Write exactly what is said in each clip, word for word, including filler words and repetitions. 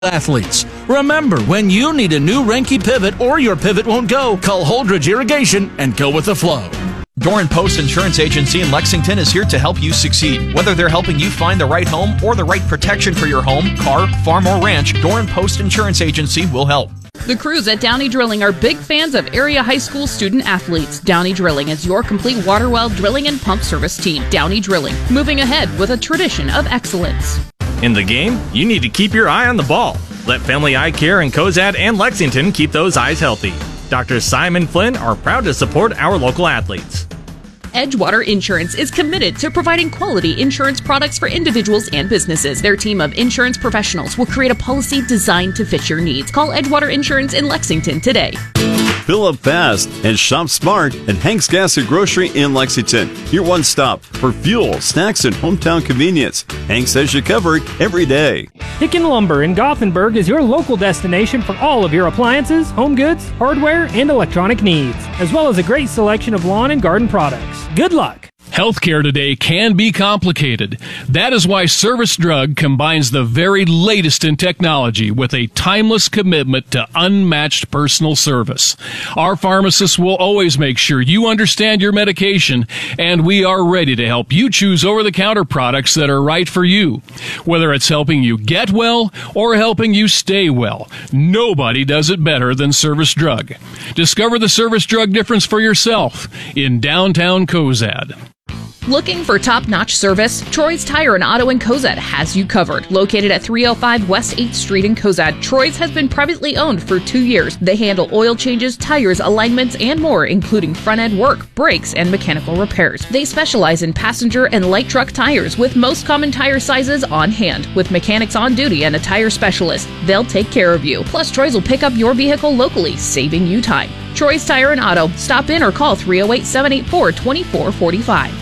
Athletes. Remember, when you need a new Renke pivot or your pivot won't go, call Holdridge Irrigation and go with the flow. Doran Post Insurance Agency in Lexington is here to help you succeed. Whether they're helping you find the right home or the right protection for your home, car, farm, or ranch, Doran Post Insurance Agency will help. The crews at Downey Drilling are big fans of area high school student athletes. Downey Drilling is your complete water well drilling and pump service team. Downey Drilling, moving ahead with a tradition of excellence. In the game, you need to keep your eye on the ball. Let Family Eye Care in Cozad and Lexington keep those eyes healthy. Doctors Simon Flynn are proud to support our local athletes. Edgewater Insurance is committed to providing quality insurance products for individuals and businesses. Their team of insurance professionals will create a policy designed to fit your needs. Call Edgewater Insurance in Lexington today. Fill up fast and shop smart at Hank's Gas and Grocery in Lexington. Your one stop for fuel, snacks, and hometown convenience. Hank's has you covered every day. Hicken Lumber in Gothenburg is your local destination for all of your appliances, home goods, hardware, and electronic needs, as well as a great selection of lawn and garden products. Good luck! Healthcare today can be complicated. That is why Service Drug combines the very latest in technology with a timeless commitment to unmatched personal service. Our pharmacists will always make sure you understand your medication, and we are ready to help you choose over-the-counter products that are right for you. Whether it's helping you get well or helping you stay well, nobody does it better than Service Drug. Discover the Service Drug difference for yourself in downtown Cozad. Looking for top-notch service? Troy's Tire and Auto in Cozad has you covered. Located at three oh five West eighth Street in Cozad, Troy's has been privately owned for two years. They handle oil changes, tires, alignments, and more, including front-end work, brakes, and mechanical repairs. They specialize in passenger and light truck tires with most common tire sizes on hand. With mechanics on duty and a tire specialist, they'll take care of you. Plus, Troy's will pick up your vehicle locally, saving you time. Troy's Tire and Auto. Stop in or call three oh eight, seven eight four, two four four five.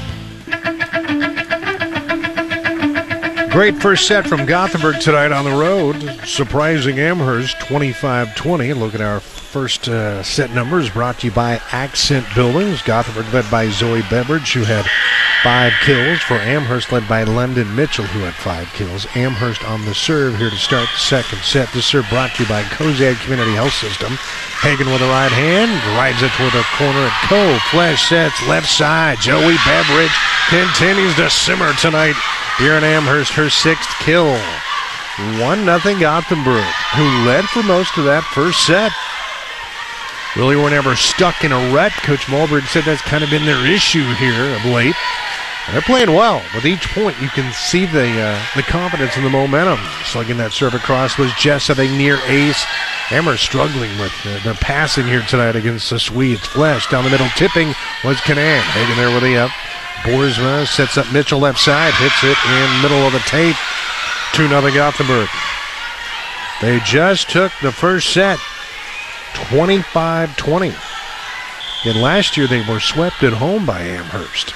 Great first set from Gothenburg tonight on the road. Surprising Amherst twenty-five twenty. Look at our first uh, set numbers brought to you by Accent Buildings. Gothenburg led by Zoe Beveridge, who had five kills. For Amherst, led by London Mitchell, who had five kills. Amherst on the serve here to start the second set. This serve brought to you by Cozad Community Health System. Hagen with the right hand, rides it toward the corner at Cole. Flash sets left side. Joey Beveridge continues to simmer tonight here in Amherst, her sixth kill. one nothing Gothenburg, who led for most of that first set. Really were never stuck in a rut. Coach Malberg said that's kind of been their issue here of late. And they're playing well. With each point, you can see the uh, the confidence and the momentum. Slugging that serve across was Jess at a near ace. Amherst struggling with uh, their passing here tonight against the Swedes. Flash down the middle, tipping was Kanan. Hagen there with the up. Boersma sets up Mitchell left side, hits it in middle of the tape. two nothing Gothenburg. They just took the first set, twenty-five twenty. And last year they were swept at home by Amherst.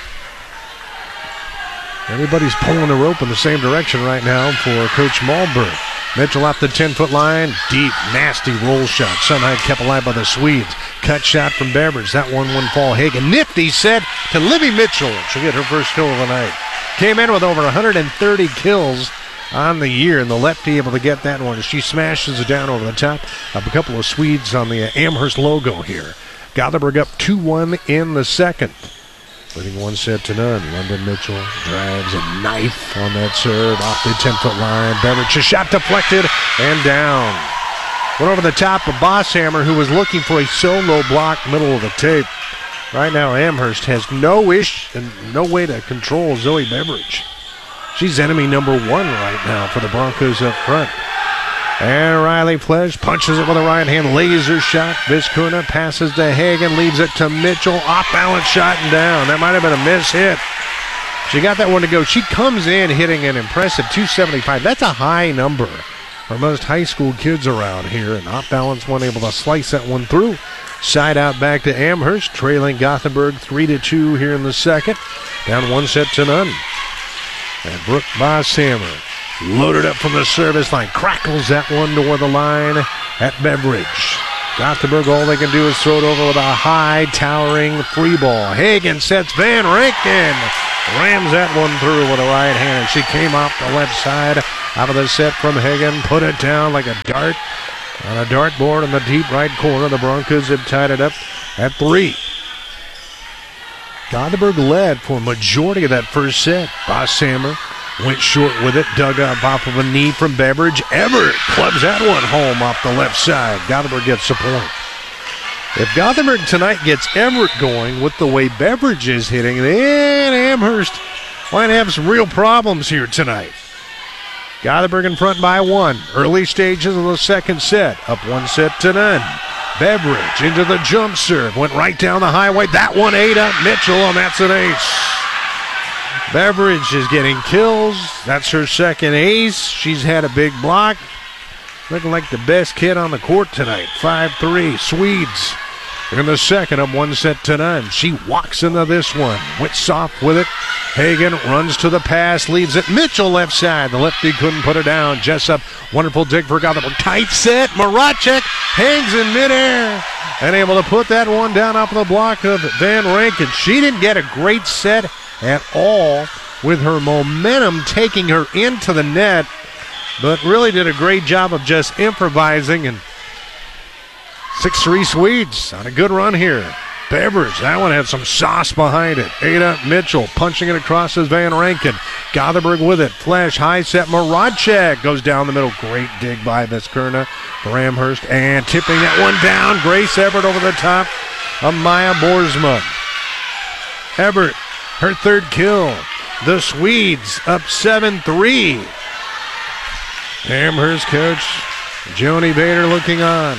Everybody's pulling the rope in the same direction right now for Coach Malberg. Mitchell off the ten-foot line. Deep, nasty roll shot. Somehow kept alive by the Swedes. Cut shot from Beveridge. That one wouldn't fall. Hagen. Nifty set to Libby Mitchell. She'll get her first kill of the night. Came in with over one hundred thirty kills on the year, and the lefty able to get that one. She smashes it down over the top of a couple of Swedes on the Amherst logo here. Gothenburg up two one in the second. Leading one set to none. London Mitchell drives a knife on that serve off the ten-foot line. Beveridge, a shot deflected and down. Went over the top of Bosshammer, who was looking for a solo block middle of the tape. Right now, Amherst has no ish and no way to control Zoe Beveridge. She's enemy number one right now for the Broncos up front. And Riley Flesh punches it with a right hand. Laser shot. Vizcuna passes to Hagen. Leaves it to Mitchell. Off balance shot and down. That might have been a miss hit. She got that one to go. She comes in hitting an impressive two seventy-five. That's a high number for most high school kids around here. And off balance one able to slice that one through. Side out back to Amherst. Trailing Gothenburg three to two here in the second. Down one set to none. And Brooke Bosshammer loaded up from the service line. Crackles that one toward the line at Beveridge. Gothenburg, all they can do is throw it over with a high, towering free ball. Hagen sets Van Rankin. Rams that one through with a right hand. She came off the left side Out of the set from Hagen. Put it down like a dart on a dartboard in the deep right corner. The Broncos have tied it up at three. Gothenburg led for a majority of that first set. Bosshammer went short with it, dug up off of a knee from Beveridge. Everett clubs that one home off the left side. Gothenburg gets the point. If Gothenburg tonight gets Everett going with the way Beveridge is hitting, then Amherst might have some real problems here tonight. Gothenburg in front by one. Early stages of the second set. Up one set to none. Beveridge into the jump serve. Went right down the highway. That one ate up Mitchell, and that's an ace. Beveridge is getting kills. That's her second ace. She's had a big block. Looking like the best kid on the court tonight. five three. Swedes in the second, up one set to none. She walks into this one. Went soft with it. Hagen runs to the pass, leaves it. Mitchell left side. The lefty couldn't put it down. Jessup, wonderful dig for Gothenburg. Tight set. Maracek hangs in midair and able to put that one down off the block of Van Rankin. She didn't get a great set at all with her momentum taking her into the net, but really did a great job of just improvising. And six three Swedes on a good run here. Beveridge, that one had some sauce behind it. Ada Mitchell punching it across as Van Rankin. Gothenburg with it. Flash high set. Maracek goes down the middle. Great dig by Veskurna for Amherst. And tipping that one down. Grace Everett over the top of Maya Boersma. Everett, her third kill. The Swedes up seven three. Amherst coach Joni Bader looking on.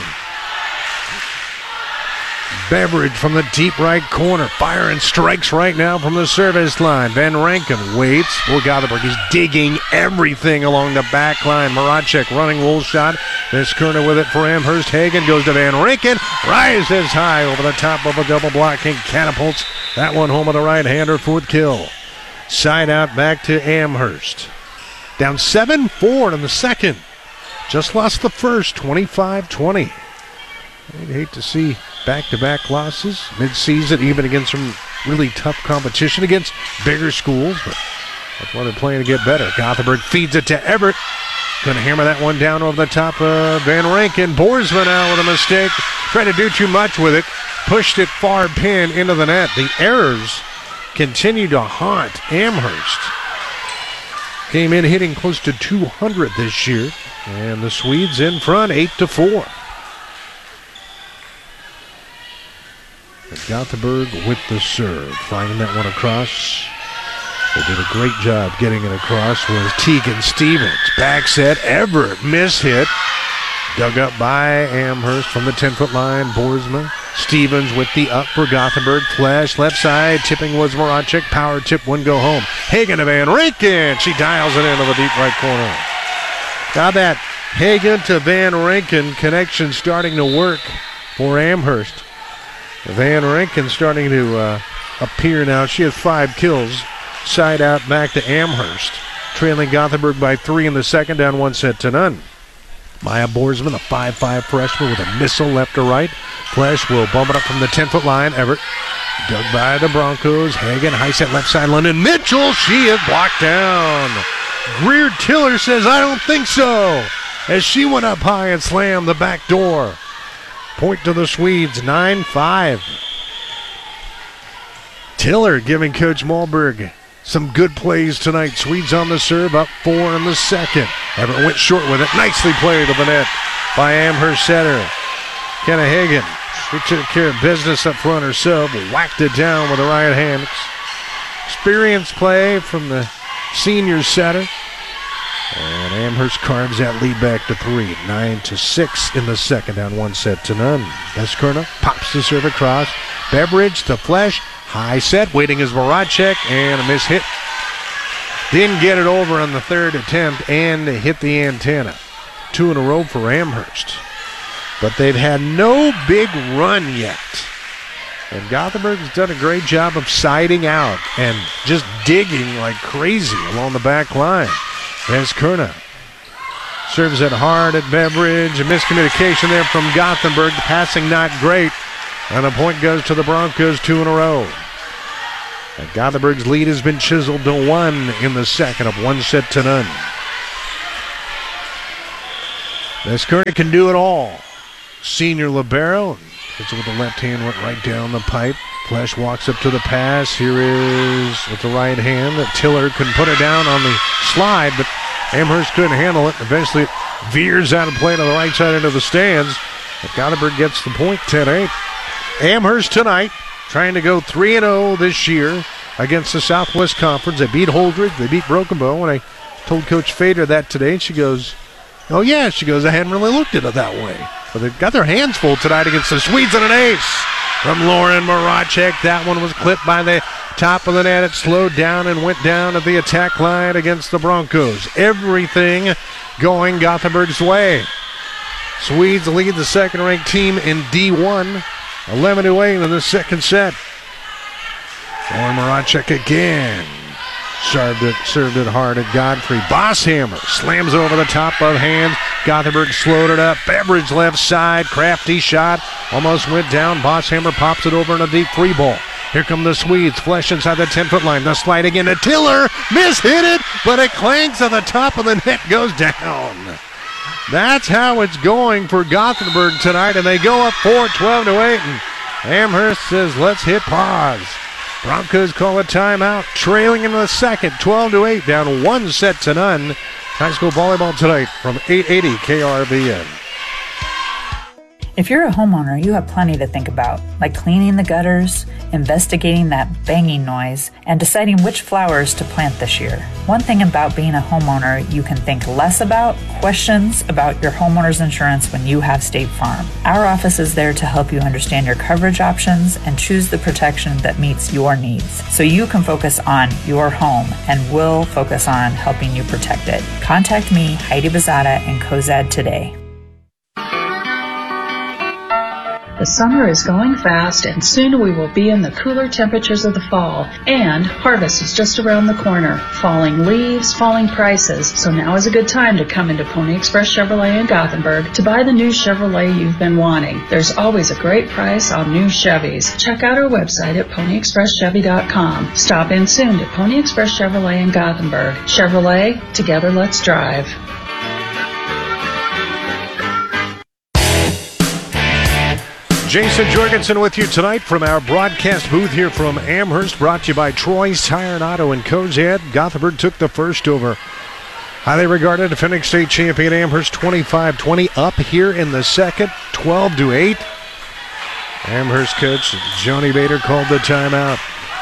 Beveridge from the deep right corner. Firing strikes right now from the service line. Van Rankin waits. Well, Gothenburg is digging everything along the back line. Maracek running roll shot. Veskurna with it for Amherst. Hagen goes to Van Rankin. Rises high over the top of a double blocking. Catapults that one home with the right-hander. Fourth kill. Side out back to Amherst. Down seven four in the second. Just lost the first, twenty-five twenty. I'd hate to see back-to-back losses mid-season, even against some really tough competition against bigger schools, but that's why they're playing to get better. Gothenburg feeds it to Everett. Gonna hammer that one down over the top of Van Rankin. Boersma now with a mistake. Tried to do too much with it. Pushed it far pin into the net. The errors continue to haunt Amherst. Came in hitting close to two hundred this year. And the Swedes in front, eight to four. Gothenburg with the serve, finding that one across. They did a great job getting it across was Tegan Stevens. Back set, Everett miss-hit. Dug up by Amherst from the ten-foot line. Boersma. Stevens with the up for Gothenburg. Flash left side. Tipping was Maracek. Power tip, one go home. Hagen to Van Rankin. She dials it into the deep right corner. Got that Hagen to Van Rankin connection starting to work for Amherst. Van Rankin starting to uh, appear now. She has five kills. Side out back to Amherst. Trailing Gothenburg by three in the second, down one set to none. Maya Boersma, the five five freshman with a missile left to right. Flesh will bump it up from the ten-foot line. Everett dug by the Broncos. Hagen, high set left side. London Mitchell, she is blocked down. Greer Tiller says, I don't think so, as she went up high and slammed the back door. Point to the Swedes, nine five. Tiller giving Coach Malberg some good plays tonight. Swedes on the serve, up four in the second. Everett went short with it. Nicely played to the net by Amherst setter Kenna Hagen. She took care of business up front herself. Whacked it down with the right hand. Experienced play from the senior setter. And Amherst carves that lead back to three. Nine to six in the second, down one set to none. Veskurna pops the serve across. Beveridge to Flesh. High set, waiting is Maracek, and a miss hit. Didn't get it over on the third attempt and hit the antenna. Two in a row for Amherst. But they've had no big run yet. And Gothenburg's done a great job of siding out and just digging like crazy along the back line. Veskurna serves it hard at Beveridge. A miscommunication there from Gothenburg. Passing not great. And the point goes to the Broncos, two in a row. And Gothenburg's lead has been chiseled to one in the second, of one set to none. This Kearney can do it all. Senior libero. Hits it with the left hand, went right down the pipe. Flesh walks up to the pass. Here is, with the right hand, that Tiller can put it down on the slide, but Amherst couldn't handle it. Eventually it veers out of play to the right side into the stands. But Gothenburg gets the point, ten eight. Amherst tonight trying to go three and oh this year against the Southwest Conference. They beat Holdridge. They beat Broken Bow. And I told Coach Fader that today, and she goes, oh, yeah. She goes, I hadn't really looked at it that way. But they've got their hands full tonight against the Swedes, and an ace from Lauren Maracek. That one was clipped by the top of the net. It slowed down and went down at the attack line against the Broncos. Everything going Gothenburg's way. Swedes lead the second-ranked team in D one, eleven to eight in the second set. Lauren Maracek again. Served it, served it hard at Godfrey. Bosshammer slams it over the top of hands. Gothenburg slowed it up. Beveridge left side. Crafty shot. Almost went down. Bosshammer pops it over in a deep free ball. Here come the Swedes. Flesh inside the ten-foot line. The slide again to Tiller. Miss-hit it, but it clanks at the top of the net. Goes down. That's how it's going for Gothenburg tonight, and they go up four, twelve to eight. And Amherst says, let's hit pause. Broncos call a timeout, trailing in the second, twelve to eight, down one set to none. High school volleyball tonight from eight eighty K R V N. If you're a homeowner, you have plenty to think about, like cleaning the gutters, investigating that banging noise, and deciding which flowers to plant this year. One thing about being a homeowner you can think less about, questions about your homeowner's insurance when you have State Farm. Our office is there to help you understand your coverage options and choose the protection that meets your needs, so you can focus on your home, and we'll focus on helping you protect it. Contact me, Heidi Bazada, and Cozad today. The summer is going fast, and soon we will be in the cooler temperatures of the fall. And harvest is just around the corner. Falling leaves, falling prices. So now is a good time to come into Pony Express Chevrolet in Gothenburg to buy the new Chevrolet you've been wanting. There's always a great price on new Chevys. Check out our website at pony express chevy dot com. Stop in soon to Pony Express Chevrolet in Gothenburg. Chevrolet, together let's drive. Jason Jorgensen with you tonight from our broadcast booth here from Amherst, brought to you by Troy's Tire and Auto in Cozad. Gothenburg took the first over highly regarded defending state champion Amherst, twenty-five twenty, up here in the second, twelve to eight. Amherst coach Johnny Bader called the timeout.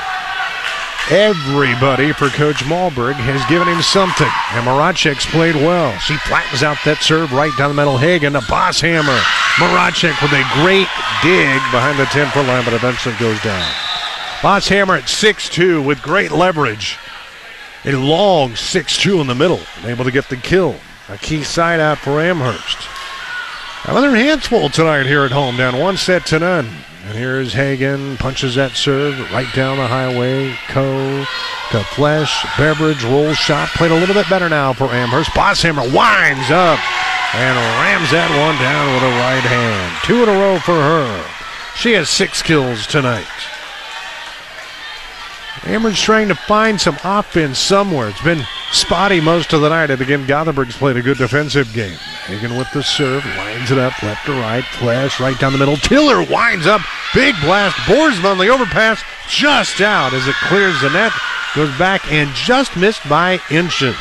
Everybody for Coach Malberg has given him something, and Maracek's played well. She flattens out that serve right down the middle. Hagen, a Bosshammer. Maracek with a great dig behind the ten-foot line, but eventually goes down. Bosshammer at six two with great leverage. A long six two in the middle, able to get the kill. A key side out for Amherst. Another hands full tonight here at home, down one set to none. And here's Hagen, punches that serve right down the highway. Coe to Flesh. Beveridge roll shot, played a little bit better now for Amherst. Bosshammer winds up and rams that one down with a right hand. Two in a row for her. She has six kills tonight. Amherst trying to find some offense somewhere. It's been spotty most of the night, and again, Gothenburg's played a good defensive game. Hagen with the serve, lines it up left to right. Flash right down the middle. Tiller winds up. Big blast. Boersma on the overpass. Just out as it clears the net. Goes back and just missed by inches.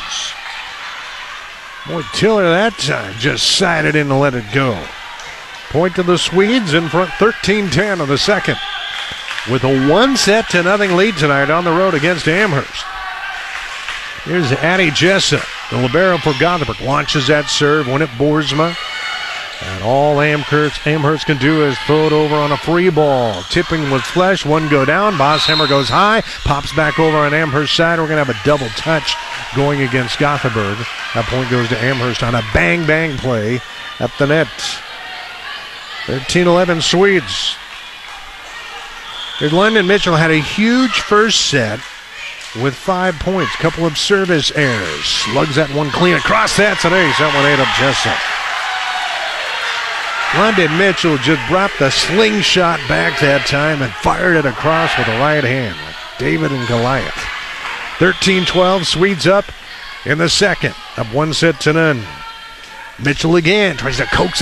Boy, Tiller that time just sided in to let it go. Point to the Swedes in front thirteen ten of the second. With a one set to nothing lead tonight on the road against Amherst. Here's Addie Jessup, the libero for Gothenburg. Launches that serve, went at Boersma. And all Amherst, Amherst can do is throw it over on a free ball. Tipping with Flesh, one go down. Bosshammer goes high, pops back over on Amherst's side. We're going to have a double touch going against Gothenburg. That point goes to Amherst on a bang-bang play at the net. thirteen eleven Swedes. Here's London Mitchell, had a huge first set with five points. Couple of service errors. Slugs that one clean across. That's an ace. That one ate up Jessup. London Mitchell just brought the slingshot back that time and fired it across with the right hand. Like David and Goliath. thirteen twelve, Swedes up in the second. Up one set to none. Mitchell again tries to coax